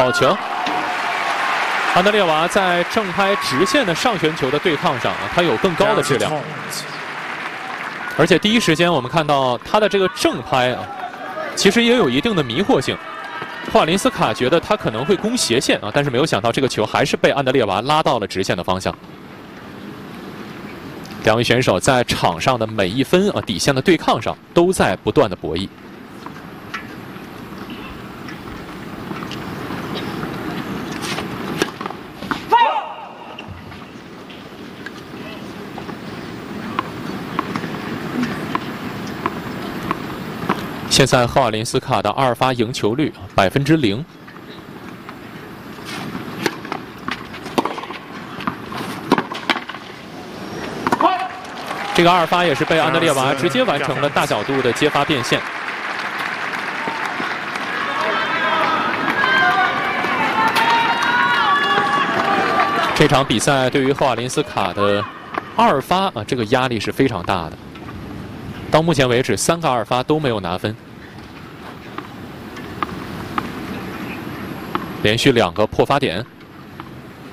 好球！安德烈娃在正拍直线的上旋球的对抗上啊，他有更高的质量，而且第一时间我们看到他的这个正拍啊，其实也有一定的迷惑性。霍瓦林斯卡觉得他可能会攻斜线啊，但是没有想到这个球还是被安德烈娃拉到了直线的方向。两位选手在场上的每一分啊底线的对抗上都在不断的博弈。现在赫瓦林斯卡的2发赢球率0%。这个2发也是被安德烈娃直接完成了大角度的接发变现。这场比赛对于赫瓦林斯卡的2发啊，这个压力是非常大的。到目前为止，3个2发都没有拿分，连续2个破发点。